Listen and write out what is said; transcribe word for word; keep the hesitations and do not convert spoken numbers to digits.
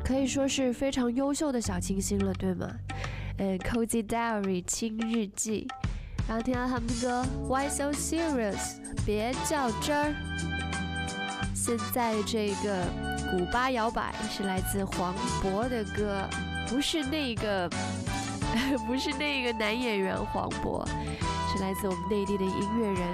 可以说是非常优秀的小清新了，对吗？嗯 ，Cozy Diary 轻日记，然后听到他们的歌 Why So Serious 别较真儿。现在这个古巴摇摆是来自黄渤的歌，不是那个不是那个男演员黄渤，是来自我们内地的音乐人